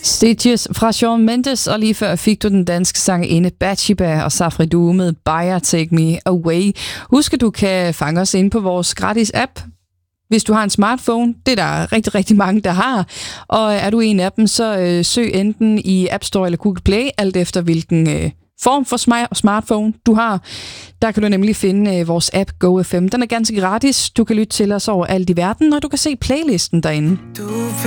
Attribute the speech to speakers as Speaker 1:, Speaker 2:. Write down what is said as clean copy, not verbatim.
Speaker 1: Stitches fra Shawn Mendes, og lige før fik du den danske sangerinde Bathsheba og Safri Duo med Bayer Take Me Away. Husk, at du kan fange os ind på vores gratis app, hvis du har en smartphone. Det er der rigtig, rigtig mange, der har. Og er du en af dem, så søg enten i App Store eller Google Play, alt efter hvilken form for smartphone du har. Der kan du nemlig finde vores app GoFM. Den er ganske gratis. Du kan lytte til os over alt i verden, og du kan se playlisten derinde.